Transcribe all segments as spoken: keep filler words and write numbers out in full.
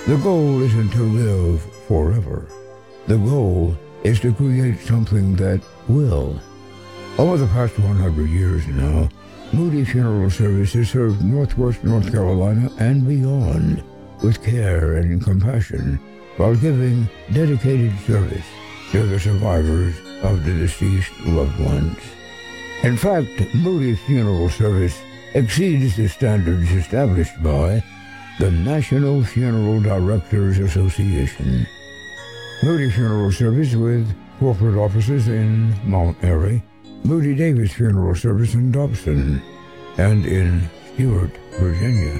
The goal isn't to live forever. The goal is to create something that will. Over the past one hundred years now, Moody Funeral Service has served Northwest North Carolina and beyond with care and compassion while giving dedicated service to the survivors of the deceased loved ones. In fact, Moody Funeral Service exceeds the standards established by the National Funeral Directors Association. Moody Funeral Service with corporate offices in Mount Airy, Moody Davis Funeral Service in Dobson, and in Stewart, Virginia.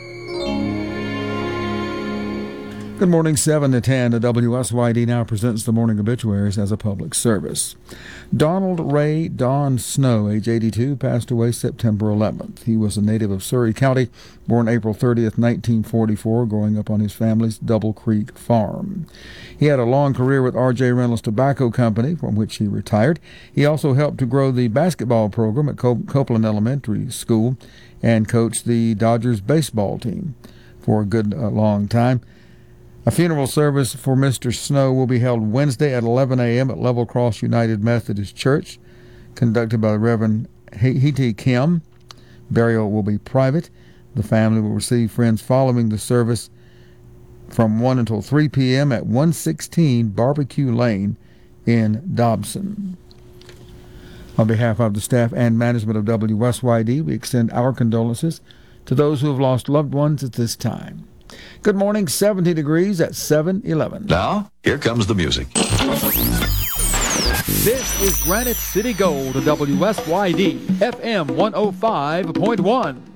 Good morning, seven to ten. The W S Y D now presents the morning obituaries as a public service. Donald Ray Don Snow, age eighty-two, passed away September eleventh. He was a native of Surry County, born April thirtieth, nineteen forty-four, growing up on his family's Double Creek farm. He had a long career with R J Reynolds Tobacco Company, from which he retired. He also helped to grow the basketball program at Copeland Elementary School and coached the Dodgers baseball team for a good uh, long time. A funeral service for Mister Snow will be held Wednesday at eleven a.m. at Level Cross United Methodist Church, conducted by the Reverend Hete Kim. Burial will be private. The family will receive friends following the service from one until three p.m. at one sixteen Barbecue Lane in Dobson. On behalf of the staff and management of W S Y D, we extend our condolences to those who have lost loved ones at this time. Good morning, seventy degrees at seven eleven. Now, here comes the music. This is Granite City Gold, W S Y D, F M one oh five point one.